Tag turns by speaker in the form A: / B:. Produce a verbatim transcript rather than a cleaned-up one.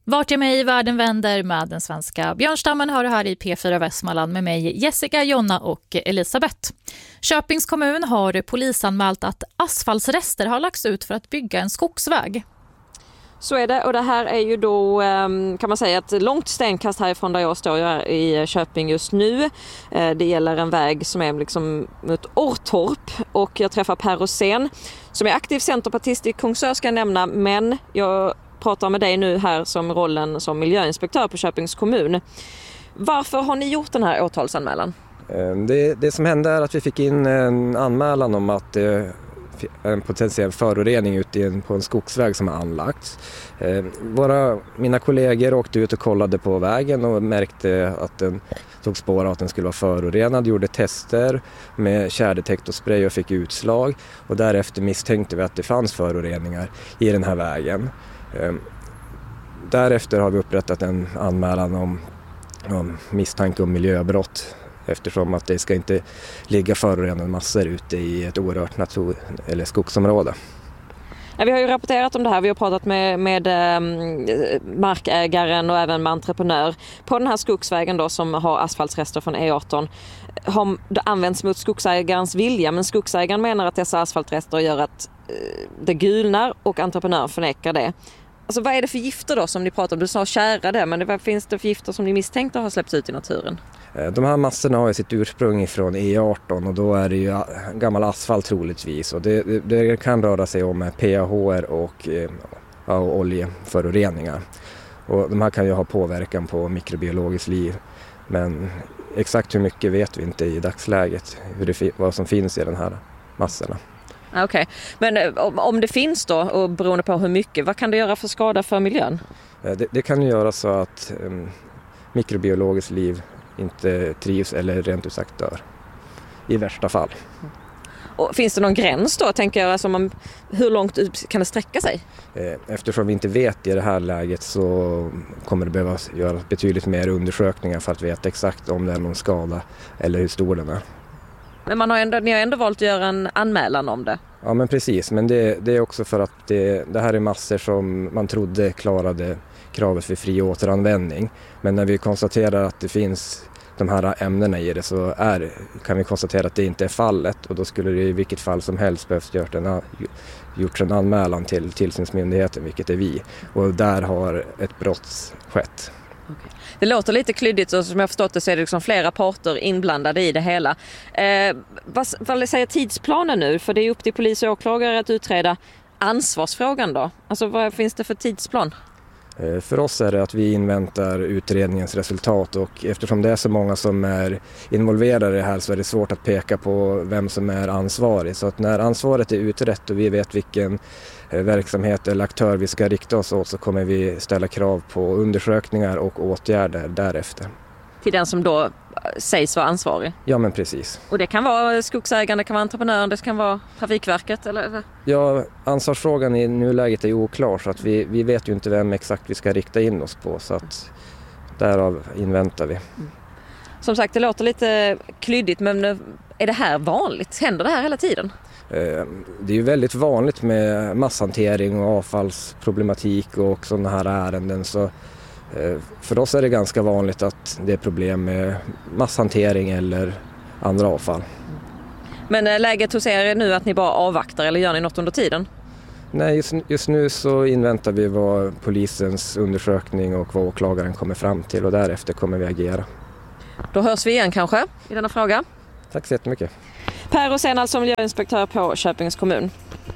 A: Vart jag mig i världen vänder med den svenska björnstammen har du här i P fyra Västmanland med mig Jessica, Jonna och Elisabeth. Köpings kommun har polisanmält att asfaltsrester har lagts ut för att bygga en skogsväg.
B: Så är det, och det här är ju då, kan man säga, ett långt stenkast härifrån där jag står här i Köping just nu. Det gäller en väg som är liksom mot Orrtorp, och jag träffar Per Rosén som är aktiv centerpartist i Kungsör, ska jag nämna, men jag pratar med dig nu här som rollen som miljöinspektör på Köpings kommun. Varför har ni gjort den här åtalsanmälan?
C: Det, det som hände är att vi fick in en anmälan om att det en potentiell förorening ute en, på en skogsväg som har anlagts. Eh, våra, mina kollegor åkte ut och kollade på vägen och märkte att den tog spår av att den skulle vara förorenad. Gjorde tester med kärdetektorspray och fick utslag. Och därefter misstänkte vi att det fanns föroreningar i den här vägen. Eh, därefter har vi upprättat en anmälan om, om misstanke om miljöbrott. Eftersom att det ska inte ligga förorenade massor ute i ett orört natur- eller skogsområde.
B: Ja, vi har ju rapporterat om det här, vi har pratat med, med eh, markägaren och även med entreprenör. På den här skogsvägen då, som har asfaltsrester från E arton, har det använts mot skogsägarens vilja, men skogsägaren menar att dessa asfaltrester gör att eh, det gulnar, och entreprenör förnekar det. Alltså, vad är det för gifter då som ni pratar om? Du sa kära det, men vad finns det för gifter som ni misstänkte har släppts ut i naturen?
C: De här massorna har ju sitt ursprung från E arton, och då är det ju gammal asfalt troligtvis. Och det, det, det kan röra sig om P A H och, ja, och oljeföroreningar. Och de här kan ju ha påverkan på mikrobiologiskt liv. Men exakt hur mycket vet vi inte i dagsläget, hur det, vad som finns i de här massorna.
B: Okej, okay. Men om det finns då, och beroende på hur mycket, vad kan det göra för skada för miljön?
C: Det, det kan ju göra så att um, mikrobiologiskt liv inte trivs eller rent ut sagt dör. I värsta fall.
B: Och finns det någon gräns då, tänker jag, alltså man, hur långt ut kan det sträcka sig?
C: Eftersom vi inte vet i det här läget så kommer det behöva göra betydligt mer undersökningar för att veta exakt om det är någon skada eller hur stor den är.
B: Men man har ändå, ni har ändå valt att göra en anmälan om det?
C: Ja, men precis, men det, det är också för att det, det här är massor som man trodde klarade kravet för fri återanvändning. Men när vi konstaterar att det finns de här ämnena i det, så är, kan vi konstatera att det inte är fallet. Och då skulle det i vilket fall som helst behövs gjort en, gjort en anmälan till tillsynsmyndigheten, vilket är vi. Och där har ett brott skett.
B: Okay. Det låter lite klyddigt, och som jag förstått det så är det liksom flera parter inblandade i det hela. Eh, vad, vad säger tidsplanen nu? För det är upp till polis och åklagare att utreda ansvarsfrågan då. Alltså, vad finns det för tidsplan?
C: För oss är det att vi inväntar utredningens resultat, och eftersom det är så många som är involverade i det här så är det svårt att peka på vem som är ansvarig. Så att när ansvaret är utrett och vi vet vilken verksamhet eller aktör vi ska rikta oss åt, så kommer vi ställa krav på undersökningar och åtgärder därefter. Till
B: den som då sägs vara ansvarig?
C: Ja, men precis.
B: Och det kan vara skogsägaren, det kan vara entreprenören, det kan vara Trafikverket? Eller?
C: Ja, ansvarsfrågan i nuläget är oklar, så att vi, vi vet ju inte vem exakt vi ska rikta in oss på, så att därav inväntar vi. Mm.
B: Som sagt, det låter lite klyddigt, men är det här vanligt? Händer det här hela tiden?
C: Det är ju väldigt vanligt med masshantering och avfallsproblematik och sådana här ärenden, så för oss är det ganska vanligt att det är problem med masshantering eller andra avfall.
B: Men läget hos er är nu att ni bara avvaktar, eller gör ni något under tiden?
C: Nej, just, just nu så inväntar vi vad polisens undersökning och vad åklagaren kommer fram till, och därefter kommer vi agera.
B: Då hörs vi igen kanske i denna fråga.
C: Tack så jättemycket.
B: Per Rosén, alltså miljöinspektör på Köpings kommun.